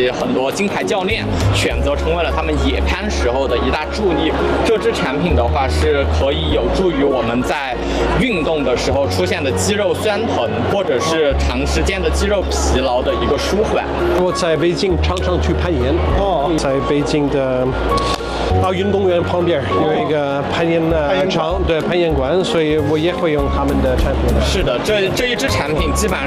及很多金牌教练选择成为了他们野攀时候的一大助力。这支产品的话是可以有助于我们在运动的时候出现的肌肉酸疼或者是长时间的肌肉疲劳的一个舒缓。 我在北京常常去攀岩，在北京的奥运公园旁边有一个攀岩场，对，攀岩馆，所以我也会用他们的产品。 是的，这一支产品基本上